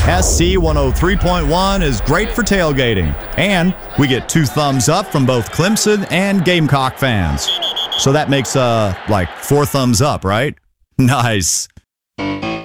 SC 103.1 is great for tailgating, and we get 2 thumbs up from both Clemson and Gamecock fans. So that makes, 4 thumbs up, right? Nice.